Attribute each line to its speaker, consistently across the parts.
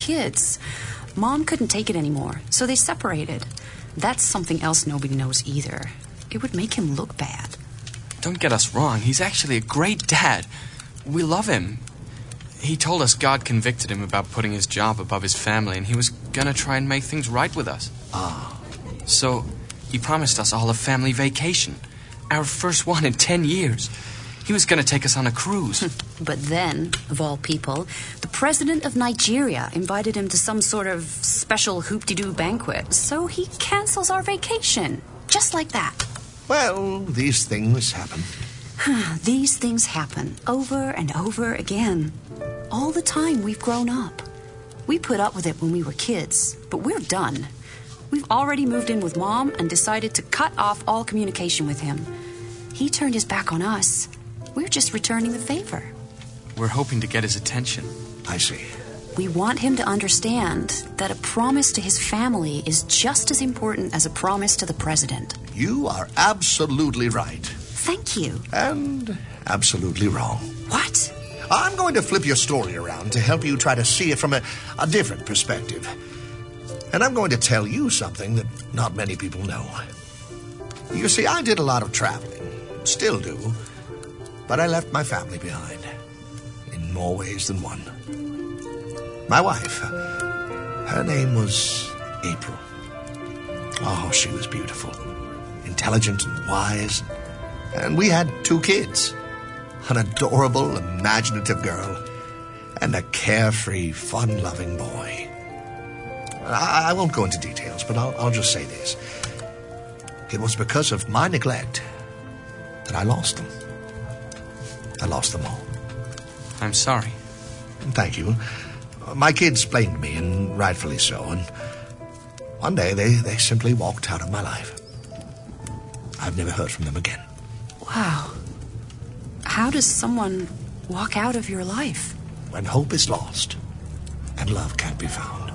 Speaker 1: kids. Mom couldn't take it anymore, so they separated. That's something else nobody knows either. It would make him look bad.
Speaker 2: Don't get us wrong. He's actually a great dad. We love him. He told us God convicted him about putting his job above his family, and he was gonna try and make things right with us. So he promised us all a family vacation. Our first one in 10 years. He was gonna take us on a cruise.
Speaker 1: But then, of all people, the president of Nigeria invited him to some sort of special hoop-de-doo banquet, so he cancels our vacation. Just like that.
Speaker 3: Well, these things happen.
Speaker 1: These things happen over and over again. All the time we've grown up. We put up with it when we were kids, but we're done. We've already moved in with Mom and decided to cut off all communication with him. He turned his back on us. We're just returning the favor.
Speaker 2: We're hoping to get his attention.
Speaker 3: I see.
Speaker 1: We want him to understand that a promise to his family is just as important as a promise to the president.
Speaker 3: You are absolutely right.
Speaker 1: Thank you.
Speaker 3: And absolutely wrong.
Speaker 1: What?
Speaker 3: I'm going to flip your story around to help you try to see it from a different perspective. And I'm going to tell you something that not many people know. You see, I did a lot of traveling. Still do. But I left my family behind. In more ways than one. My wife, her name was April. Oh, she was beautiful. Intelligent and wise. And we had 2 kids. An adorable, imaginative girl. And a carefree, fun-loving boy. I won't go into details, but I'll just say this. It was because of my neglect that I lost them. I lost them all.
Speaker 2: I'm sorry.
Speaker 3: Thank you. My kids blamed me, and rightfully so. And one day they simply walked out of my life. I've never heard from them again.
Speaker 1: Wow. How does someone walk out of your life?
Speaker 3: When hope is lost and love can't be found.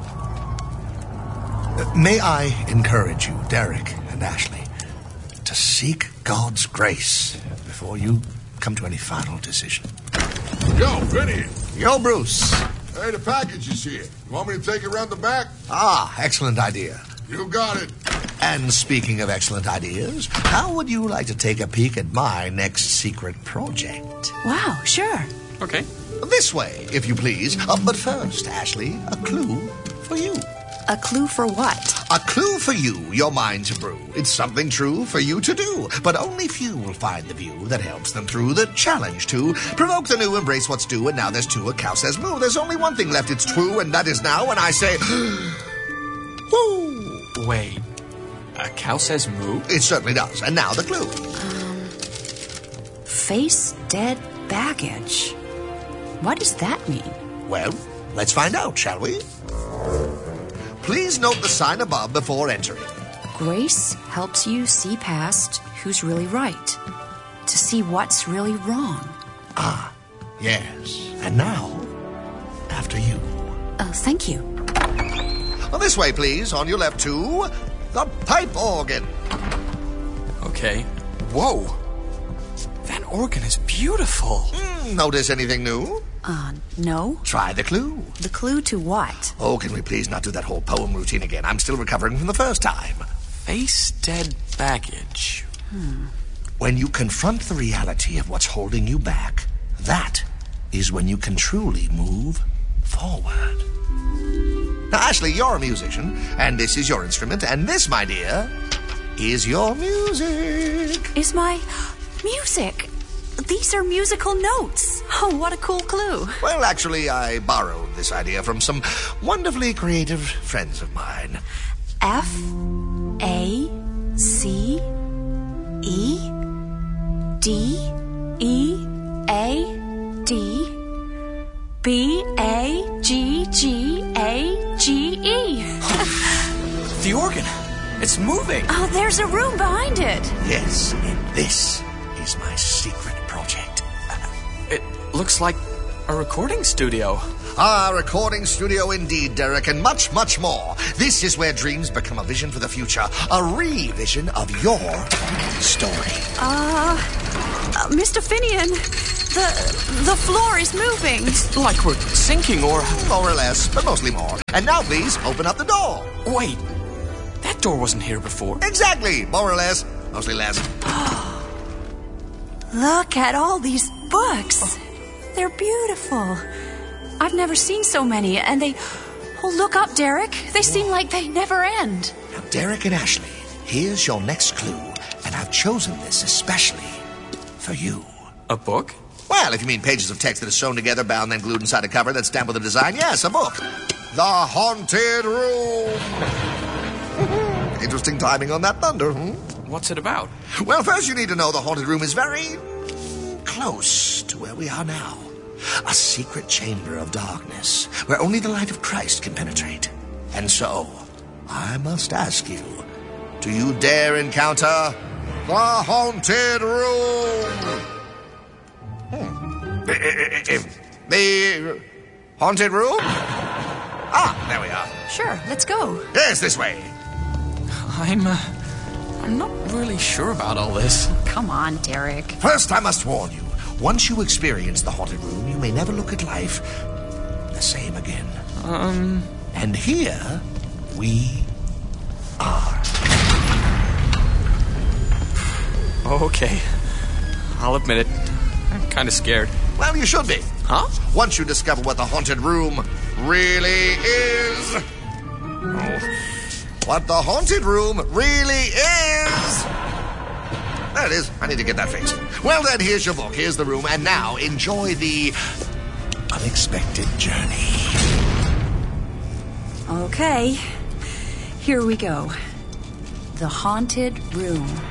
Speaker 3: May I encourage you, Derek and Ashley, to seek God's grace before you come to any final decision.
Speaker 4: Yo, Vinny.
Speaker 3: Yo, Bruce.
Speaker 4: Hey, the package is here. You want me to take it around the back?
Speaker 3: Excellent idea.
Speaker 4: You got it.
Speaker 3: And speaking of excellent ideas, how would you like to take a peek at my next secret project?
Speaker 1: Wow, sure.
Speaker 2: Okay.
Speaker 3: This way, if you please. But first, Ashley, a clue for you.
Speaker 1: A clue for what?
Speaker 3: A clue for you, your mind to brew. It's something true for you to do, but only few will find the view that helps them through the challenge to provoke the new, embrace what's due, and now there's 2, a cow says moo. There's only one thing left, it's true, and that is now, and I say, woo!
Speaker 2: Wait, a cow says moo?
Speaker 3: It certainly does, and now the clue.
Speaker 1: Face dead baggage. What does that mean?
Speaker 3: Well, let's find out, shall we? Please note the sign above before entering.
Speaker 1: Grace helps you see past who's really right, to see what's really wrong.
Speaker 3: Yes. And now, after you.
Speaker 1: Thank you.
Speaker 3: This way, please, on your left to the pipe organ.
Speaker 2: Okay. Whoa. That organ is beautiful.
Speaker 3: Notice anything new?
Speaker 1: No.
Speaker 3: Try the clue.
Speaker 1: The clue to what?
Speaker 3: Oh, can we please not do that whole poem routine again? I'm still recovering from the first time.
Speaker 2: Face dead baggage.
Speaker 3: When you confront the reality of what's holding you back, that is when you can truly move forward. Now, Ashley, you're a musician, and this is your instrument, and this, my dear, is your music.
Speaker 1: Is my music? These are musical notes. Oh, what a cool clue.
Speaker 3: Well, actually, I borrowed this idea from some wonderfully creative friends of mine.
Speaker 1: F-A-C-E-D-E-A-D-B-A-G-G-A-G-E.
Speaker 2: The organ. It's moving.
Speaker 1: Oh, there's a room behind it.
Speaker 3: Yes, and this is my secret project.
Speaker 2: It looks like a recording studio.
Speaker 3: A recording studio indeed, Derek, and much, much more. This is where dreams become a vision for the future. A revision of your story.
Speaker 1: Mr. Finian, the floor is moving.
Speaker 2: Like we're sinking or...
Speaker 3: More or less, but mostly more. And now, please, open up the door.
Speaker 2: Wait, that door wasn't here before.
Speaker 3: Exactly. More or less, mostly less.
Speaker 1: Look at all these books. They're beautiful. I've never seen so many, and they... Oh, look up, Derek. They seem like they never end.
Speaker 3: Now, Derek and Ashley, here's your next clue, and I've chosen this especially for you.
Speaker 2: A book?
Speaker 3: Well, if you mean pages of text that are sewn together, bound, then glued inside a cover that's stamped with a design, yes, a book. The Haunted Room. Interesting timing on that thunder,
Speaker 2: What's it about?
Speaker 3: Well, first you need to know the Haunted Room is very close to where we are now. A secret chamber of darkness where only the light of Christ can penetrate. And so, I must ask you, do you dare encounter the Haunted Room? The Haunted Room? Ah, there we are.
Speaker 1: Sure, let's go.
Speaker 3: Yes, this way.
Speaker 2: I'm not really sure about all this.
Speaker 1: Come on, Derek.
Speaker 3: First, I must warn you, once you experience the Haunted Room, you may never look at life the same again. And here we are.
Speaker 2: Okay, I'll admit it. I'm kind of scared.
Speaker 3: Well, you should be.
Speaker 2: Huh?
Speaker 3: Once you discover what the Haunted Room really is. What the Haunted Room really is. There it is. I need to get that fixed. Well, then, here's your book. Here's the room. And now, enjoy the unexpected journey.
Speaker 1: Okay, here we go. The Haunted Room.